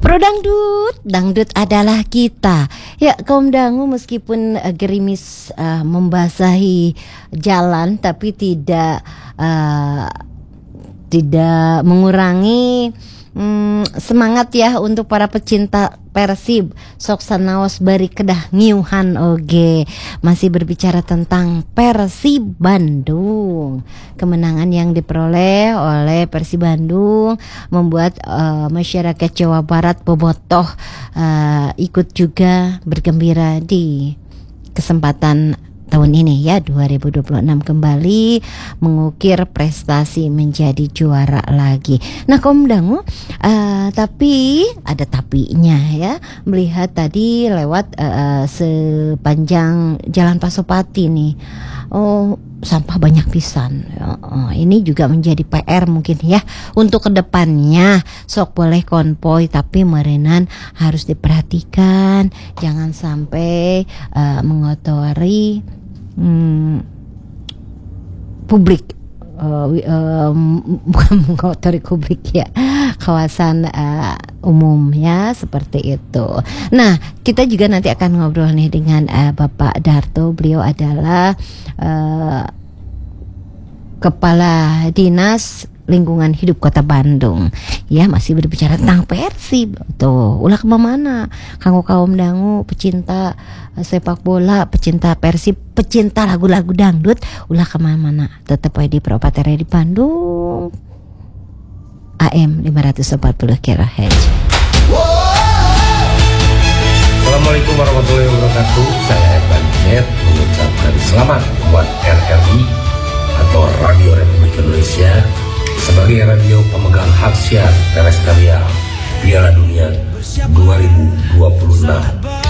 Pro Dangdut, dangdut adalah kita. Ya, kaum dangu meskipun gerimis membasahi jalan, tapi tidak mengurangi semangat ya untuk para pecinta Persib. Sok sanaos bari kedah ngiuhan oge. Masih berbicara tentang Persib Bandung. Kemenangan yang diperoleh oleh Persib Bandung membuat masyarakat Jawa Barat bobotoh ikut juga bergembira di kesempatan tahun ini ya 2026 kembali mengukir prestasi menjadi juara lagi. Nah kaum dangu, tapi ada tapinya ya. Melihat tadi lewat sepanjang Jalan Pasopati nih, sampah banyak pisan. Ini juga menjadi PR mungkin ya untuk kedepannya. Sok boleh konvoy tapi merenan harus diperhatikan, jangan sampai mengotori publik, bukan mengotori publik ya, kawasan umum ya, seperti itu. Nah kita juga nanti akan ngobrol nih dengan Bapak Darto. Beliau adalah Kepala Dinas Lingkungan Hidup Kota Bandung. Ya, masih berbicara tentang Persib. Tuh, ulah kemana? Kanggo kaum dangu, pecinta sepak bola, pecinta Persib, pecinta lagu-lagu dangdut, ulah kemana-mana. Tetap di Propatere di Bandung. AM 540 kHz. Assalamualaikum warahmatullahi wabarakatuh. Saya Evan Jet mengucapkan selamat buat RRI atau Radio Republik Indonesia sebagai radio pemegang hak siar terrestrial Piala Dunia 2026.